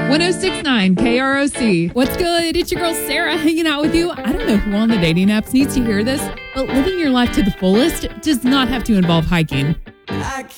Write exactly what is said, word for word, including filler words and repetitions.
one oh six point nine K R O C. What's good? It's your girl Sarah hanging out with you. I don't know who on the dating apps needs to hear this, but living your life to the fullest does not have to involve hiking. I can't